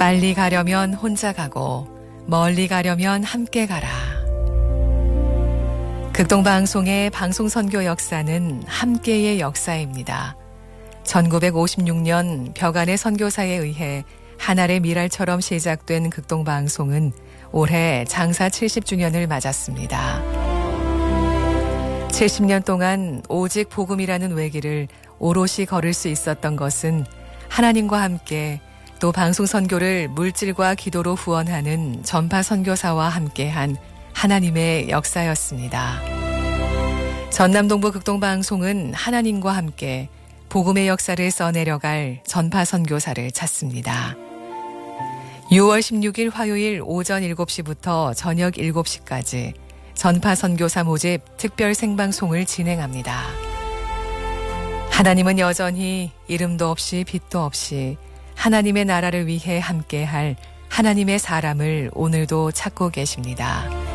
빨리 가려면 혼자 가고 멀리 가려면 함께 가라. 극동방송의 방송선교 역사는 함께의 역사입니다. 1956년 벽안의 선교사에 의해 하늘의 미랄처럼 시작된 극동방송은 올해 장사 70주년을 맞았습니다. 70년 동안 오직 복음이라는 외길을 오롯이 걸을 수 있었던 것은 하나님과 함께 또 방송 선교를 물질과 기도로 후원하는 전파 선교사와 함께한 하나님의 역사였습니다. 전남동부 극동방송은 하나님과 함께 복음의 역사를 써내려갈 전파 선교사를 찾습니다. 6월 16일 화요일 오전 7시부터 저녁 7시까지 전파 선교사 모집 특별 생방송을 진행합니다. 하나님은 여전히 이름도 없이 빛도 없이 하나님의 나라를 위해 함께할 하나님의 사람을 오늘도 찾고 계십니다.